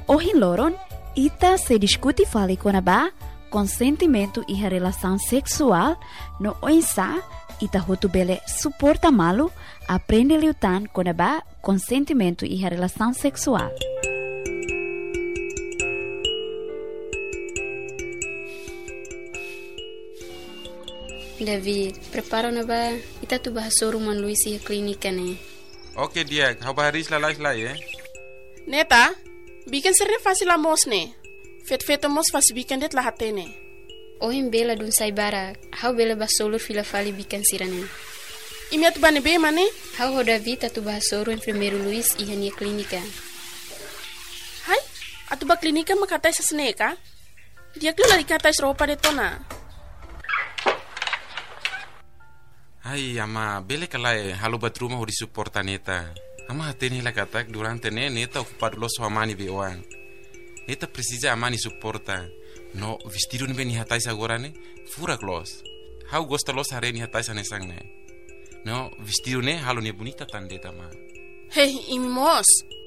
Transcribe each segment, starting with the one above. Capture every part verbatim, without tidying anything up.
Hoje loron, ita se discute fale com a consentimento e a relação sexual no oinsa, ita hotubele suporta malu, aprende lutar com a consentimento e a relação sexual. David, prepara na ba? Ita tu bahas rumah Luis e klinika ne. Oke dia, kau baharis lalai lai eh. Neta, bikin sering fasil amos ne. Fet-fet amos fas bikin det lahat ne. Ohim bela dun sai bara, hau bela basolur fila fali bikin sirane. Imiat bane be mane? Hau ho David atu bahas ru enfermeiro Luis e hania klinika. Hai, atu ba klinika makatai sa sneka? Dia klu lari katai ropa de tona. Hai ama, bele kalai halu batruma ho disuporta neta. Ama hateni la katak durante ne neta ocupado los amani beoan. Neta precisa amani suporta. No vestido ne beni hatais agora ne fura clos. How gosta los hareni hatais anesang ne. No vestido ne halu ne bonita tandeta ma. Hey, imimos.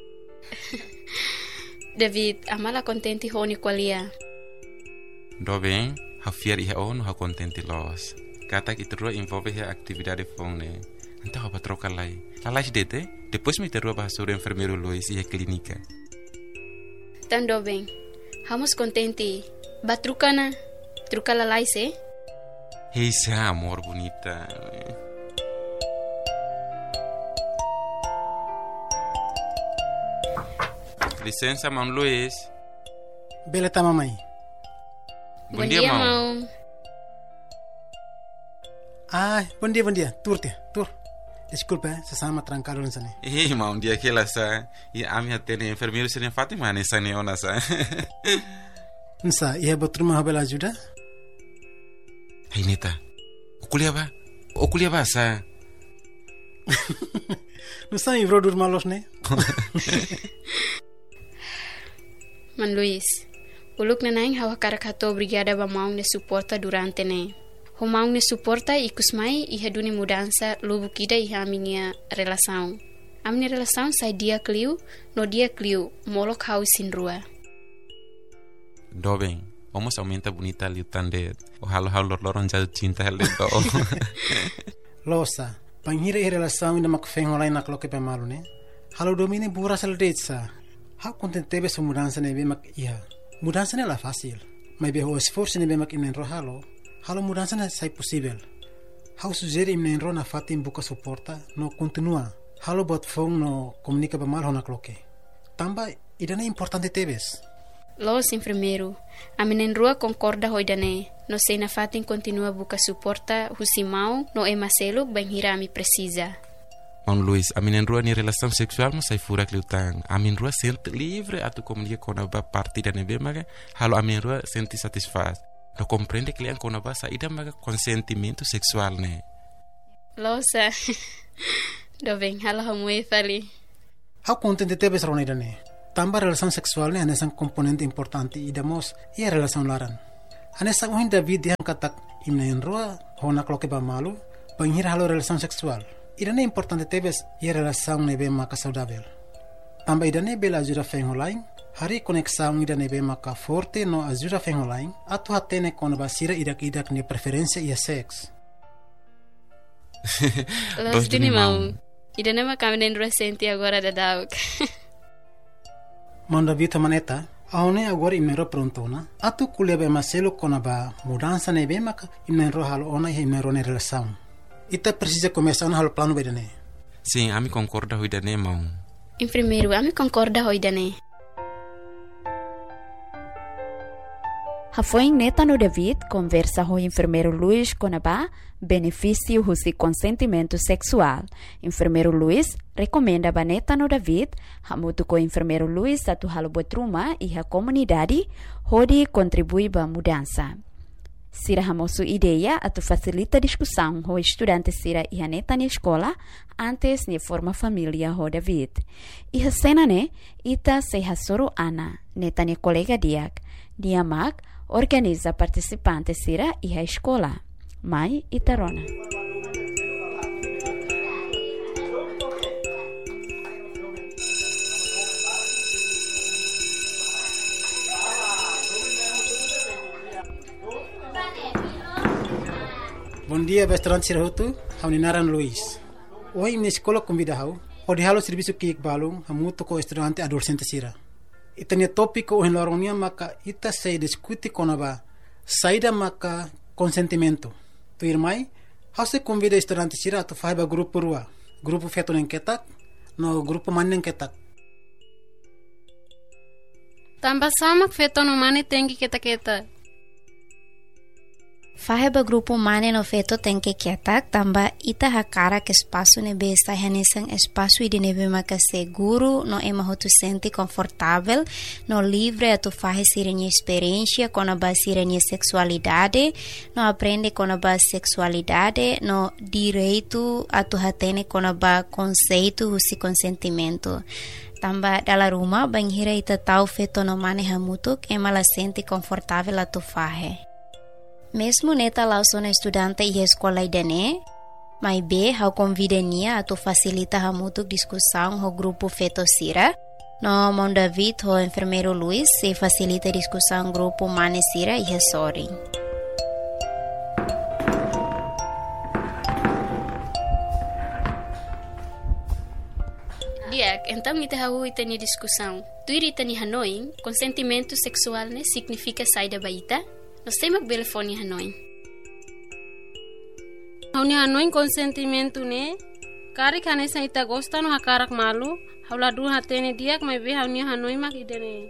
David, amala contenti honi qualia. Do bem, ha fiari ha on ha contenti los. Kata que terua envolve a atividade fone. Então apa troca lá. Lá dete, depois me terua bahas sobre enfermeiro Luis e a clínica. Tando bem. Vamos contente. Batrucana, truca lá lá se. Esse amor bonita. Licença, mão Luis. Beleza, mamãe. Bom, Bom dia, dia, mão. mão. Ah, bom dia, bom dia. Tur, tia, tur. Desculpa, eh, sesama trancado nessa ne. Eh, mão, dia que ela sa. E a minha tene enfermeiro se nem Fátima nessa neona sa. Nsa, ia batruma habela ajuda? Hey neta, o kuliah ba? O kuliah ba sa? Nsa mi bro dur malos ne. Man Luis, uluk na naing hawa karakato brigada ba maung ne suporta durante ne. Ho maung ne suporta ikus mai iha duni mudança lubu kida iha aminia relação. Aminia relação sai dia kliu, no dia kliu, molok hau sin rua. Do bem, vamos aumenta bonita ali o tande. O halo halo loron jatuh cinta hal itu. Losa, panghira i relação ina makfeng olai nak loke pemalu ne. Halo domine bura seldetsa. Hau contentebe sa mudança ne be mak iha. Mudança ne la fácil. Mas be ho esforço ne be mak inen ro halo. Halo mudança ne sai possível. Hau sugere inen ro na fatim buka suporta no continua. Halo bot fong no comunica pemal ho nak loke. Tamba idane importante tebes. Los enfermeiro, a menen rua concorda hoidane, no sei na fatin continua buka suporta husimau no e maselo banhira mi precisa. Mão Luis, a minha rua ni relação sexual não sai fura que lutang. A minha rua sente livre a tu comunica com a ba partida nebe maga, halo a minha rua sente satisfaz. No compreende que lian com a ba saída maga consentimento sexual ne. Losa, do bem, halo hamue fali. Hau contente tebes ro ne. Tamba relação sexual ne anesan componente importante e damos e a relação laran. Anesan uhin David yang katak imna enroa honak loke ba malu, banhir halo relação sexual. Idane importante tebes e a relação nebe maka saudável. Tamba idane bela ajuda fengolain, hari conexão idane be maka forte no ajuda fengolain, atu hatene kon basira idak-idak ne preferência e a sex. Los dini mau. Idane ma kamenen recente agora da dauk. Manda vita maneta, aone agora imnero prontona, atu kulia be maselo kona ba mudança ne be maka imnero halo ona e imnero ne relação. Ita precisa começar no halo plano bedane. Sim, a mi concorda hoidane mão. Enfermeiro, a mi concorda hoidane. Foi neta no David conversa com o enfermeiro Luis com a benefício do consentimento sexual. Enfermeiro Luis recomenda a neta no David hamutu com o enfermeiro Luis a tu halo botruma e a comunidade onde contribui para a mudança. Sira hamosu ideia a tu facilita discussão com estudantes sira e a neta na escola antes de forma família com David. E a cena ne ita se hasoro Ana, neta ne colega diak, diamak organiza participantes sira e a escola. Mai Itarona. Bom dia, restaurante Sirahutu, Hauninaran Luis. Hoje na escola convida hau, o de halo serviço que balung, hamuto ko estudante adolescente sira. Itanya tópico o enloronia maka ita se discute konaba, saída maka consentimento. Tu irmai, hau se convida estudante sira tu faiba grupo rua, grupo feto neng ketak, no grupo man neng ketak. Tambah sama feto no mane tengi kita-kita. Faheba grupo mane no feto tem que quietar, tamba ita hakara que espaço ne be está renesang espaço ide nebe maka seguro, no ema ho tu sente confortável, no livre a tu fahe sirenia experiência com a base sirenia sexualidade, no aprende com a base sexualidade, no direito a tu hatene com a base conceito husi consentimento. Tamba dala rumah banghira ita tau feto no mane hamutuk ema la sente confortável a tu fahe. Mesmo neta lá sou estudante e escola idane, mas be hau convidenia a tu facilita hamutuk discussão ho grupo feto sira, no mon David ho enfermeiro Luis se facilita discussão grupo mane sira e sorry. Diak, então ita hau ita ni discussão. Tu ita ni Hanoi, consentimento sexual ne significa saída baita? Nós temos telefone Hanoi. Hauni Hanoi consentimento ne, kari kane sa ita gosta no hakarak malu, haula du hatene diak mai be hauni Hanoi mak idene.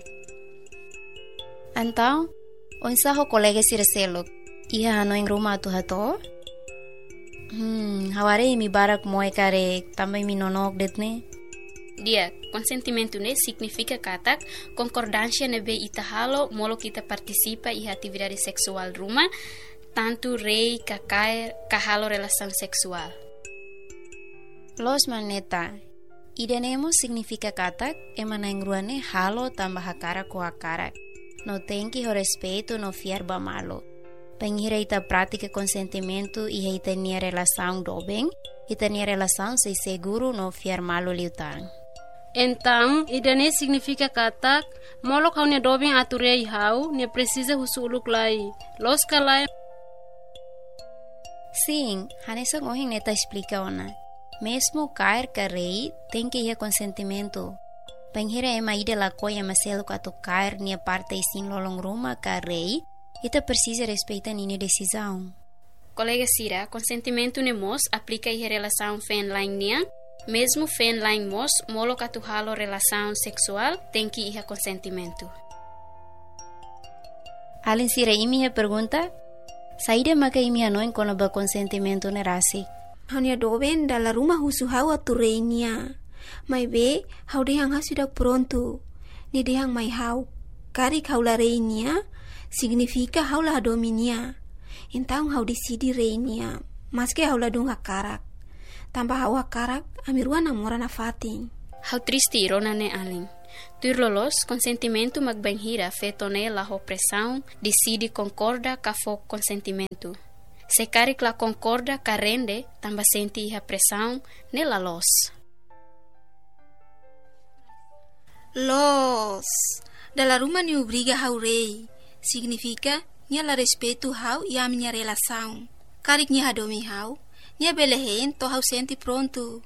Então, onsa ho colega sirselok, iha Hanoi rumah tu hato? Hmm, haware mi barak moe kare também mi nonok detne. Dia, consentimento ne significa katak concordância ne be ita halo molo kita participa i atividade sexual rumah, tanto rei kakaer kahalo relação sexual. Los maneta, idenemo significa katak emanangruane halo tambah hakara ko hakara. No tenki ho respeito no fiar ba malo. Penghira ita prática consentimento e ita nia relação dobeng, ita nia relação se seguro no fiar malo liutang. Então, idane significa katak, molok hau ne dobing aturei hau, ne precisa husuluk lai. Los kalai. Sim, hanesa ngohing neta explica ona. Mesmo cair carei, tem que ir consentimento. Penghira ema ide la coia maselo ka to cair nia parte sin lolong ruma carei, ita precisa respeitar nini decisão. Colega Sira, consentimento ne mos aplica i relação fen lain nia. Mesmo fen lain mos, molo ka tu halo relação sexual, tem que ir a consentimento. Alin Sira imi he pergunta, saída maka imi Hanoi kono ba consentimento ne rasi. Hanya doben dala rumah husu hau atureinia. Mai be, hau dehang hasudak pronto. Ni dehang mai hau. Karik hau la reinia, significa hau la dominia. Então hau decidi reinia, mas que hau la dung hakarak. Tambah hau hakarak, amiruan namora na fating. Hau triste rona ne alin. Tur lolos, consentimento magbanhira fetone la opressão, decide concorda ka fo consentimento. Se karik la concorda ka rende, tambah senti a pressão ne la los. Los, dala rumah ni obriga hau rei, significa nia la respeito hau e a minha relação. Karik nia hadomi hau, nia belehen to hau senti pronto.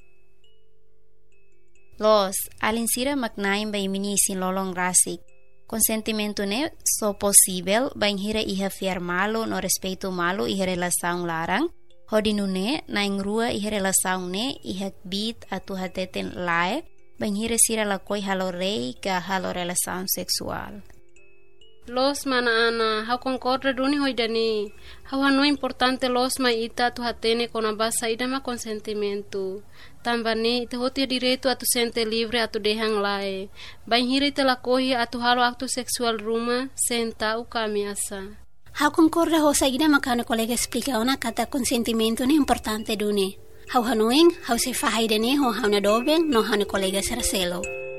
Los, alin sira magnaim bay mini sin lolong rasik. Consentimento ne so possível banhira iha fiar malo no respeito malo iha relação larang. Hodinu ne na ingrua iha relação ne iha bit atu hateten lae banhira sira la koi halo rei ka halo relação sexual. Los mana ana, hau concorda duni hoidani. Hau hanu importante los ma ita tu hatene con a basa ida ma consentimento. Tambane ita hotia direito atu sente livre atu dehang lae. Banhira ita la kohi atu halo aktu sexual ruma senta u kamiasa. Hau concorda ho saída makano colega explica ona kata consentimento ne importante duni. Hau hanuing, hau se fahaidane ho hau na dobeng no hau na colega seraselo.